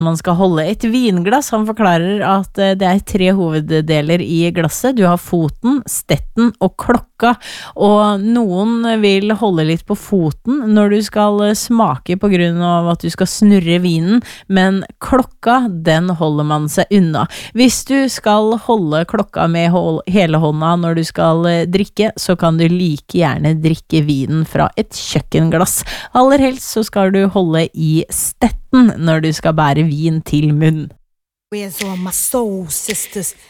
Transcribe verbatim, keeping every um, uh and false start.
man skal holde et vinglass. Han forklarer at det er tre hoveddeler i glasset. Du har foten, stetten og klokka, og noen vil holde litt på foten når du skal smake på grunn av at du skal snurre vinen, men klokka, den holder man seg unna. Hvis du skal holde klokka med hele hånda når du skal drikke, så kan du like gjerne drikke vinen fra et kjøkkenglass. Aller helst så skal du holde i stetten når du skal bære vin til munn. Where's all my soul sisters?